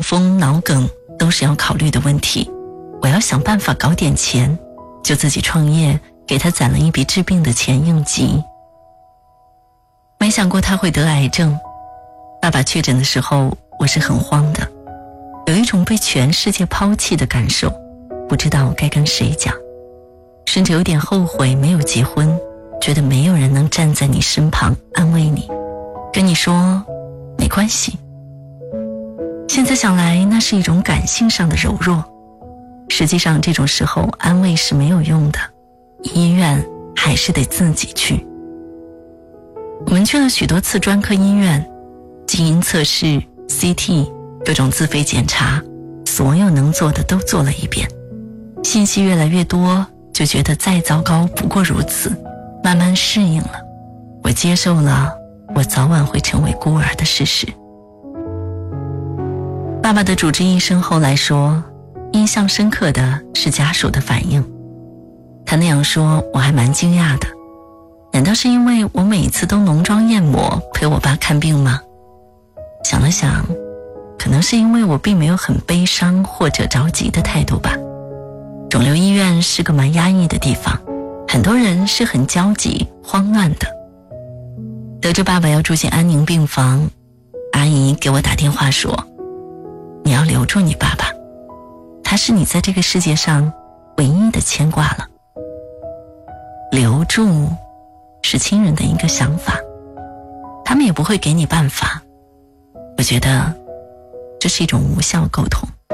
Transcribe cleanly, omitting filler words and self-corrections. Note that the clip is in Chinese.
风脑梗都是要考虑的问题，我要想办法搞点钱，就自己创业，给他攒了一笔治病的钱应急。没想过他会得癌症，爸爸确诊的时候我是很慌的，有一种被全世界抛弃的感受，不知道该跟谁讲，甚至有点后悔没有结婚，觉得没有人能站在你身旁安慰你，跟你说没关系。现在想来，那是一种感性上的柔弱，实际上这种时候安慰是没有用的，医院还是得自己去。我们去了许多次专科医院，基因测试、CT 各种自费检查，所有能做的都做了一遍。信息越来越多，就觉得再糟糕不过如此，慢慢适应了，我接受了我早晚会成为孤儿的事实。爸爸的主治医生后来说，印象深刻的是家属的反应。他那样说，我还蛮惊讶的。难道是因为我每次都浓妆艳抹陪我爸看病吗？想了想，可能是因为我并没有很悲伤或者着急的态度吧。肿瘤医院是个蛮压抑的地方，很多人是很焦急慌乱的。得知爸爸要住进安宁病房，阿姨给我打电话说，你要留住你爸爸，他是你在这个世界上唯一的牵挂了。留住是亲人的一个想法，他们也不会给你办法，我觉得这是一种无效沟通。